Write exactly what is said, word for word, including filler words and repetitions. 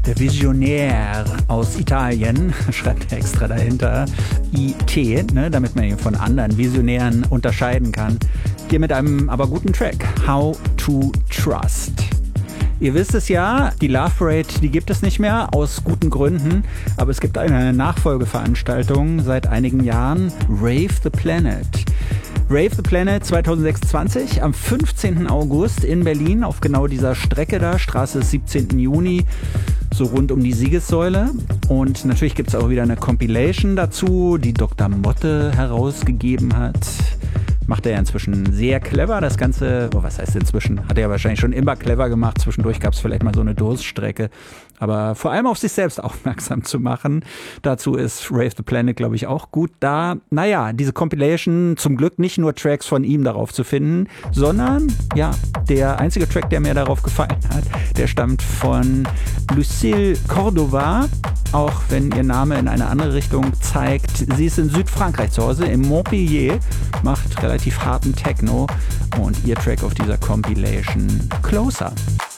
der Visionär aus Italien, schreibt er extra dahinter, I T, ne, damit man ihn von anderen Visionären unterscheiden kann. Hier mit einem aber guten Track, How to Trust. Ihr wisst es ja, die Love Parade, die gibt es nicht mehr, aus guten Gründen. Aber es gibt eine Nachfolgeveranstaltung seit einigen Jahren, Rave the Planet. Rave the Planet zwanzig sechsundzwanzig am fünfzehnten August in Berlin auf genau dieser Strecke da, Straße des siebzehnten Juni, so rund um die Siegessäule. Und natürlich gibt es auch wieder eine Compilation dazu, die Doktor Motte herausgegeben hat. Macht er ja inzwischen sehr clever, das Ganze, oh, was heißt inzwischen, hat er ja wahrscheinlich schon immer clever gemacht, zwischendurch gab es vielleicht mal so eine Durststrecke, aber vor allem auf sich selbst aufmerksam zu machen, dazu ist Rave the Planet, glaube ich, auch gut da. Naja, diese Compilation, zum Glück nicht nur Tracks von ihm darauf zu finden, sondern, ja, der einzige Track, der mir darauf gefallen hat, der stammt von Lucille Cordova, auch wenn ihr Name in eine andere Richtung zeigt. Sie ist in Südfrankreich zu Hause, in Montpellier, macht relativ harten Techno und ihr Track auf dieser Compilation Closer.